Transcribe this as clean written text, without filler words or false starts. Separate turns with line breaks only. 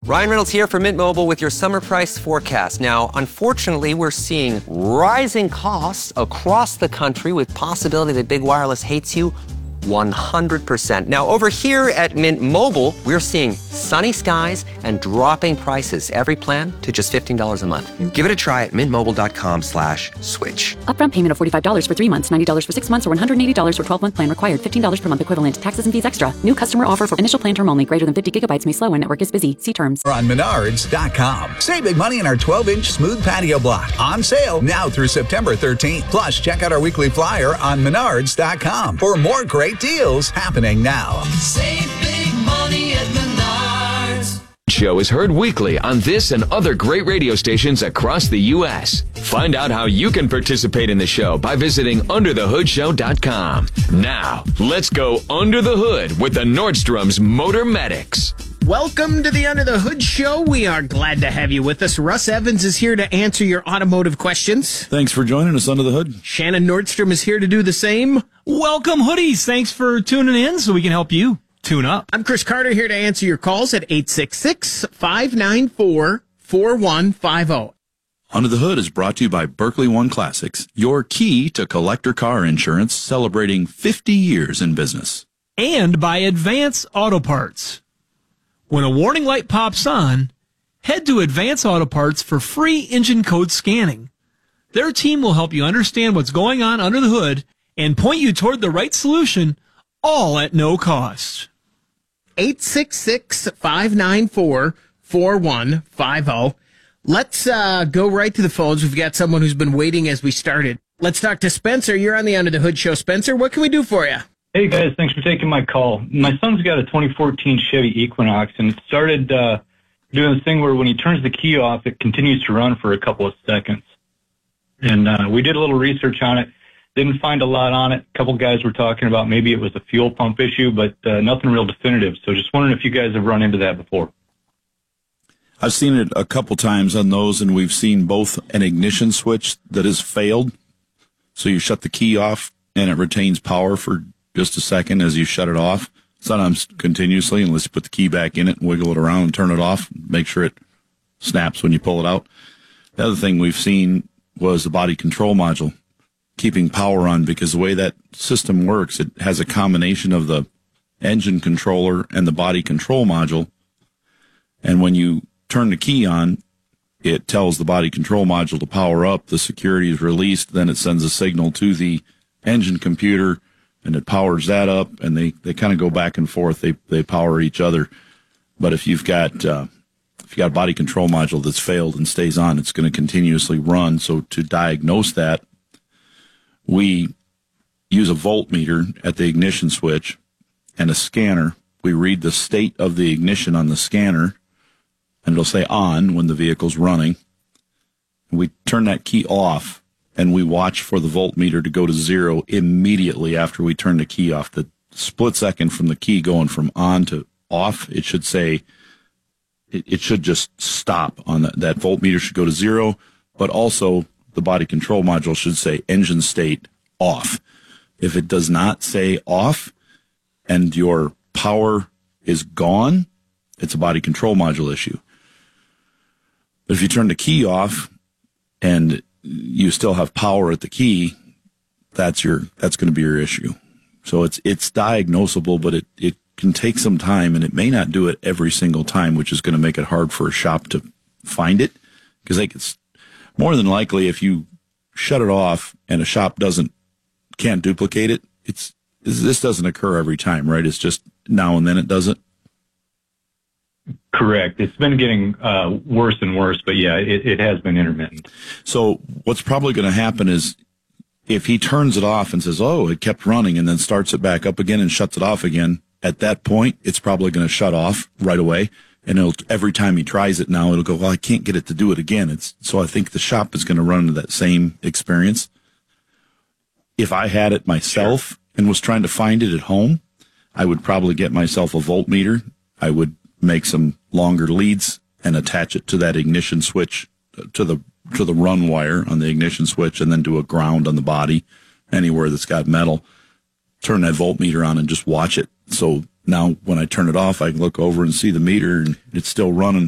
Ryan Reynolds here for Mint Mobile with your summer price forecast. Now, unfortunately, we're seeing rising costs across the country with possibility that big wireless hates you 100%. Now, over here at Mint Mobile, we're seeing sunny skies and dropping prices. Every plan to just $15 a month. Give it a try at mintmobile.com/switch.
Upfront payment of $45 for 3 months, $90 for 6 months, or $180 for 12-month plan required. $15 per month equivalent. Taxes and fees extra. New customer offer for initial plan term only. Greater than 50 gigabytes may slow when network is busy. See terms.
On Menards.com. Save big money in our 12-inch smooth patio block. On sale now through September 13th. Plus, check out our weekly flyer on Menards.com for more great deals happening now.
Save big money at Menards.
Show is heard weekly on this and other great radio stations across the U.S. Find out how you can participate in the show by visiting UnderTheHoodShow.com. Now, let's go under the hood with the Nordstrom's Motor Medics.
Welcome to the Under the Hood Show. We are glad to have you with us. Russ Evans is here to answer your automotive questions.
Thanks for joining us under the hood.
Shannon Nordstrom is here to do the same.
Welcome, hoodies. Thanks for tuning in so we can help you tune up.
I'm Chris Carter here to answer your calls at 866-594-4150.
Under the Hood is brought to you by Berkeley One Classics, your key to collector car insurance, celebrating 50 years in business.
And by Advance Auto Parts. When a warning light pops on, head to Advance Auto Parts for free engine code scanning. Their team will help you understand what's going on under the hood and point you toward the right solution, all at no cost.
866-594-4150. Let's go right to the phones. We've got someone who's been waiting as we started. Let's talk to Spencer. You're on the Under the Hood Show. Spencer, what can we do for you?
Hey, guys. Thanks for taking my call. My son's got a 2014 Chevy Equinox, and it started doing this thing where when he turns the key off, it continues to run for a couple of seconds. And we did a little research on it. Didn't find a lot on it. A couple guys were talking about maybe it was a fuel pump issue, but nothing real definitive. So just wondering if you guys have run into that before.
I've seen it a couple times on those, and we've seen both an ignition switch that has failed. So you shut the key off, and it retains power for just a second as you shut it off. Sometimes continuously, unless you put the key back in it and wiggle it around and turn it off, make sure it snaps when you pull it out. The other thing we've seen was the body control module keeping power on, because the way that system works, it has a combination of the engine controller and the body control module. And when you turn the key on, it tells the body control module to power up. The security is released. Then it sends a signal to the engine computer, and it powers that up. And they kind of go back and forth. They power each other. But if you've got a body control module that's failed and stays on, it's going to continuously run. So to diagnose that, we use a voltmeter at the ignition switch and a scanner. We read the state of the ignition on the scanner, and it'll say on when the vehicle's running. We turn that key off, and we watch for the voltmeter to go to zero immediately after we turn the key off. The split second from the key going from on to off, it should say, it should just stop on that. That voltmeter should go to zero, but also the body control module should say engine state off. If it does not say off and your power is gone, it's a body control module issue. But if you turn the key off and you still have power at the key, that's going to be your issue. So it's diagnosable, but it can take some time, and it may not do it every single time, which is going to make it hard for a shop to find it, because it's more than likely if you shut it off and a shop can't duplicate it, this doesn't occur every time, right? It's just now and then it doesn't.
Correct. It's been getting worse and worse, but yeah, it has been intermittent.
So what's probably going to happen is if he turns it off and says, oh, it kept running, and then starts it back up again and shuts it off again, at that point, it's probably going to shut off right away. And every time he tries it now, it'll go, well, I can't get it to do it again. So I think the shop is going to run into that same experience. If I had it myself and was trying to find it at home, I would probably get myself a voltmeter. I would make some longer leads and attach it to that ignition switch, to the run wire on the ignition switch, and then do a ground on the body anywhere that's got metal. Turn that voltmeter on and just watch it. So now when I turn it off, I can look over and see the meter, and it's still running